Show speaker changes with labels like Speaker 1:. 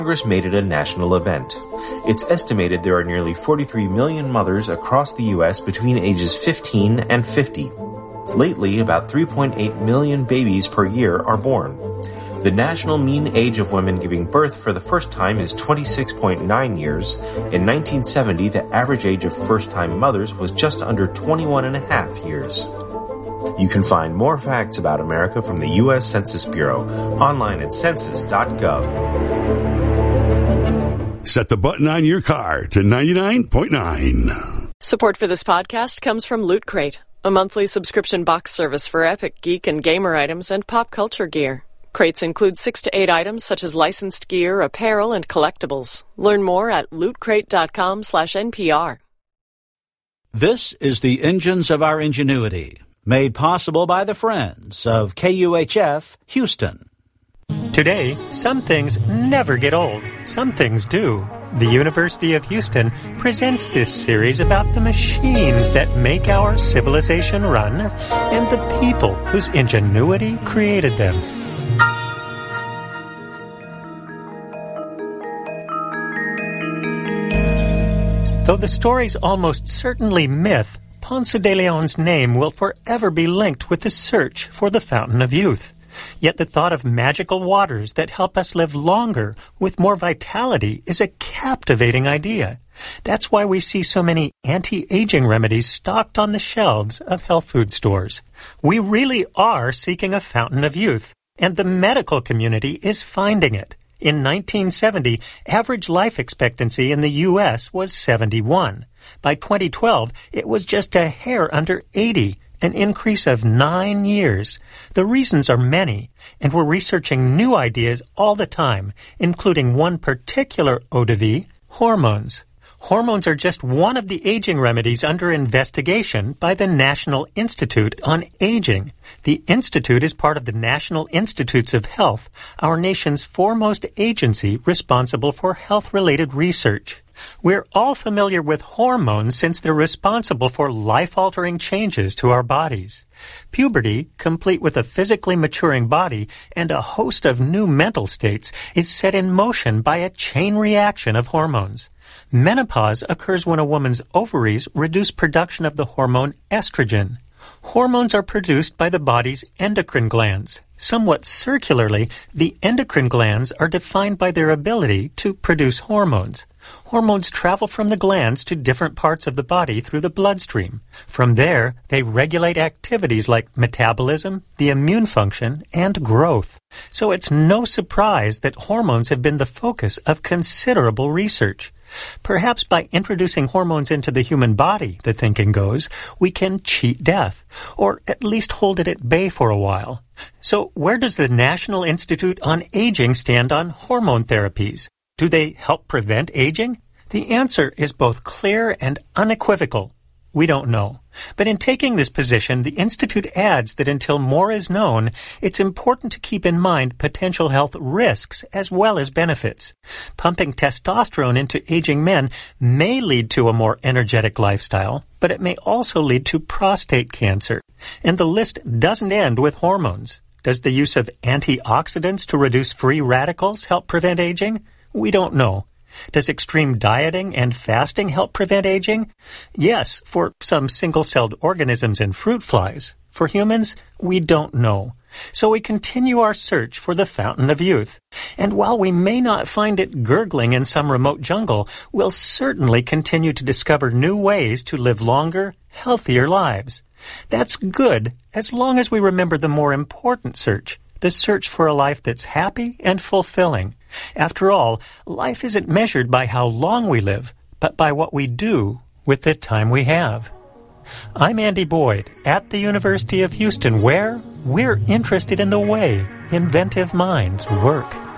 Speaker 1: Congress made it a national event. It's estimated there are nearly 43 million mothers across the U.S. between ages 15 and 50. Lately, about 3.8 million babies per year are born. The national mean age of women giving birth for the first time is 26.9 years. In 1970, the average age of first-time mothers was just under 21.5 years. You can find more facts about America from the U.S. Census Bureau online at census.gov.
Speaker 2: Set the button on your car to 99.9.
Speaker 3: Support for this podcast comes from Loot Crate, a monthly subscription box service for epic geek and gamer items and pop culture gear. Crates include 6 to 8 items such as licensed gear, apparel, and collectibles. Learn more at lootcrate.com/NPR.
Speaker 4: This is the Engines of Our Ingenuity, made possible by the friends of KUHF Houston.
Speaker 5: Today, some things never get old. Some things do. The University of Houston presents this series about the machines that make our civilization run and the people whose ingenuity created them. Though the story's almost certainly myth, Ponce de Leon's name will forever be linked with the search for the Fountain of Youth. Yet the thought of magical waters that help us live longer with more vitality is a captivating idea. That's why we see so many anti-aging remedies stocked on the shelves of health food stores. We really are seeking a fountain of youth, and the medical community is finding it. In 1970, average life expectancy in the U.S. was 71. By 2012, it was just a hair under 80, an increase of 9 years. The reasons are many, and we're researching new ideas all the time, including one particular eau de vie, hormones. Hormones are just one of the aging remedies under investigation by the National Institute on Aging. The Institute is part of the National Institutes of Health, our nation's foremost agency responsible for health-related research. We're all familiar with hormones since they're responsible for life-altering changes to our bodies. Puberty, complete with a physically maturing body and a host of new mental states, is set in motion by a chain reaction of hormones. Menopause occurs when a woman's ovaries reduce production of the hormone estrogen. Hormones are produced by the body's endocrine glands. Somewhat circularly, the endocrine glands are defined by their ability to produce hormones. Hormones travel from the glands to different parts of the body through the bloodstream. From there, they regulate activities like metabolism, the immune function, and growth. So it's no surprise that hormones have been the focus of considerable research. Perhaps by introducing hormones into the human body, the thinking goes, we can cheat death, or at least hold it at bay for a while. So where does the National Institute on Aging stand on hormone therapies? Do they help prevent aging? The answer is both clear and unequivocal. We don't know. But in taking this position, the Institute adds that until more is known, it's important to keep in mind potential health risks as well as benefits. Pumping testosterone into aging men may lead to a more energetic lifestyle, but it may also lead to prostate cancer. And the list doesn't end with hormones. Does the use of antioxidants to reduce free radicals help prevent aging? We don't know. Does extreme dieting and fasting help prevent aging? Yes, for some single-celled organisms and fruit flies. For humans, we don't know. So we continue our search for the fountain of youth. And while we may not find it gurgling in some remote jungle, we'll certainly continue to discover new ways to live longer, healthier lives. That's good, as long as we remember the more important search, the search for a life that's happy and fulfilling. After all, life isn't measured by how long we live, but by what we do with the time we have. I'm Andy Boyd at the University of Houston, where we're interested in the way inventive minds work.